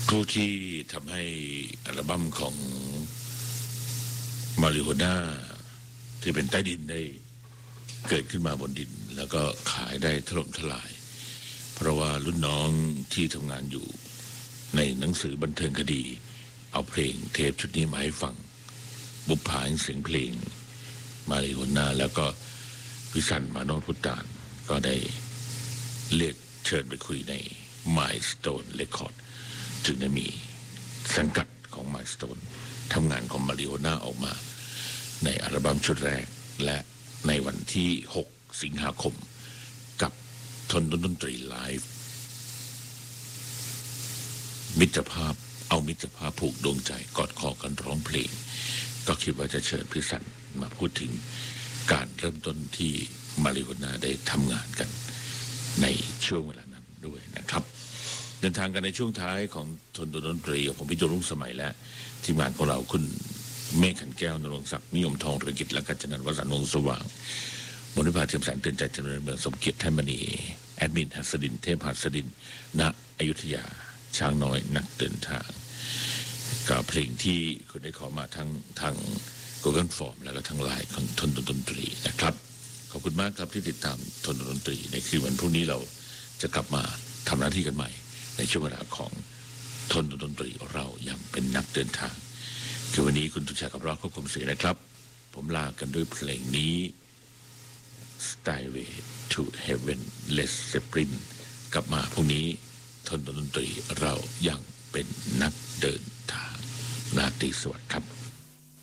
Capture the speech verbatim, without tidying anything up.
ผู้ที่ทำให้อัลบั้มของมาริโฮน่าที่เป็นใต้ดินได้เกิดขึ้นมาบนดินแล้วก็ขายได้ถล่มทลายเพราะว่ารุ่นน้องที่ทำงานอยู่ในหนังสือบันเทิงคดีเอาเพลงเทปชุดนี้มาให้ฟังบุปผาเสียงเพลงมาริโฮน่าแล้วก็พิชันมาโนพุตานก็ได้เรียกเชิญไปคุยใน Milestone Record จึงได้มีสังกัดของ Milestone ทำงานของมาริโฮน่าออกมาในอัลบั้มชุดแรกและในวันที่หกสิงหาคมกับทนดนตรีไลฟ์มิตรภาพเอามิตรภาพผูกดวงใจกอดคอกันร้องเพลงก็คิดว่าจะเชิญพิสันมาพูดถึงการเริ่มต้นที่มาริโฮน่าได้ทำงานกันในช่วงเวลานั้นด้วยนะครับเดินทางกันในช่วงท้ายของทนดนตรีของพี่โจรุ่งสมัยและทีมงานของเราคุณเมฆขันแก้วนรงศักดิ์นิยมทองเรืองกิจและกัญจนันท์ วสันต์ วงศ์สว่างมณิภาเทียมแสงเตือนใจเจริญเมืองสมเกียรติแท่นมณีแอดมินหัสดินเทพหัสดินณอยุธยาช้างน้อยนักเดินทางกับเพลงที่คุณได้ขอมาทั้งทาง Google Form แล้วก็ทางไลน์ของทนดนตรีนะครับขอบคุณมากครับที่ติดตามทนดนตรีในคืนวันพรุ่งนี้เราจะกลับมาทำหน้าที่กันใหม่ในช่วงเวลาของทนดนตรีเรายังเป็นนักเดินทางคือวันนี้คุณตุชากับเราควบคุมเสียงนะครับผมลากันด้วยเพลงนี้ Stairway to Heaven Led Zeppelin กลับมาพรุ่งนี้ทนดนตรีเรายังเป็นนักเดินทางราตรีสวัสดิ์ครับ